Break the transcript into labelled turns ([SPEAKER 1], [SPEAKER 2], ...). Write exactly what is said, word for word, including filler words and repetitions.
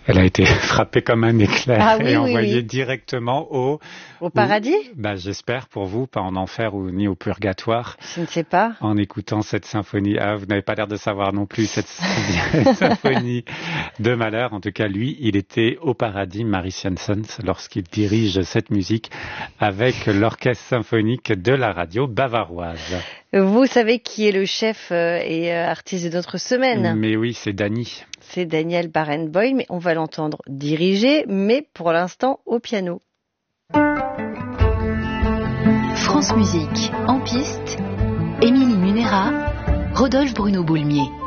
[SPEAKER 1] Elle a été frappée comme un éclair
[SPEAKER 2] ah, oui,
[SPEAKER 1] et
[SPEAKER 2] oui,
[SPEAKER 1] envoyée
[SPEAKER 2] oui.
[SPEAKER 1] directement au...
[SPEAKER 2] Au paradis
[SPEAKER 1] où, bah, j'espère pour vous, pas en enfer ou ni au purgatoire.
[SPEAKER 2] Je ne sais pas.
[SPEAKER 1] En écoutant cette symphonie. Ah, vous n'avez pas l'air de savoir non plus cette symphonie de Mahler. En tout cas, lui, il était au paradis, Maris Janssens, lorsqu'il dirige cette musique avec l'orchestre symphonique de la radio bavaroise.
[SPEAKER 2] Vous savez qui est le chef et artiste de notre semaine?
[SPEAKER 1] Mais oui, c'est Dany.
[SPEAKER 2] C'est Daniel Barenboim, mais on va l'entendre diriger, mais pour l'instant au piano.
[SPEAKER 3] France Musique, en piste, Émilie Munera, Rodolphe Bruno Boulmier.